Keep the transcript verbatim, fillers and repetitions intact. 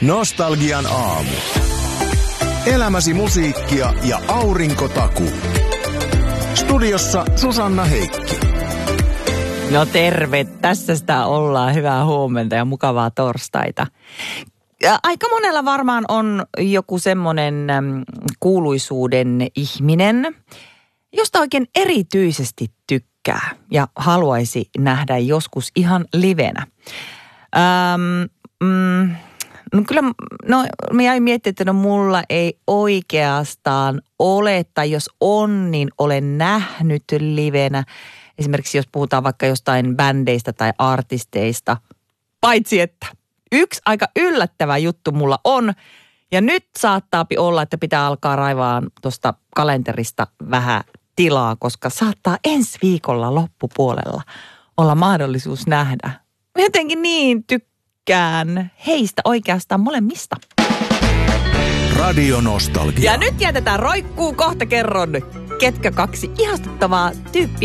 Nostalgian aamu. Elämäsi musiikkia ja aurinkotaku. Studiossa Susanna Heikki. No terve, tässä sitä ollaan. Hyvää huomenta ja mukavaa torstaita. Ja aika monella varmaan on joku semmoinen äm, kuuluisuuden ihminen, josta oikein erityisesti tykkää ja haluaisi nähdä joskus ihan livenä. Ähm, mm, no kyllä, no mä jäin miettimään, että no mulla ei oikeastaan ole, tai jos on, niin olen nähnyt livenä. Esimerkiksi jos puhutaan vaikka jostain bändeistä tai artisteista, paitsi että yksi aika yllättävä juttu mulla on, ja nyt saattaapi olla, että pitää alkaa raivaa tuosta kalenterista vähän tilaa, koska saattaa ensi viikolla loppupuolella olla mahdollisuus nähdä. Mä jotenkin niin tykkään heistä oikeastaan molemmista. Radio Nostalgia. Ja nyt jätetään roikkuu, kohta kerron, ketkä kaksi ihastuttavaa tyyppiä